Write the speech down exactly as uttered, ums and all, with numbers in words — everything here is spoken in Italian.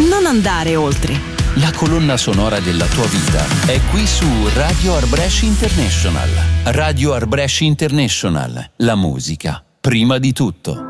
Non andare oltre. La colonna sonora della tua vita è qui su Radio Arbresh International. Radio Arbresh International. La musica, prima di tutto.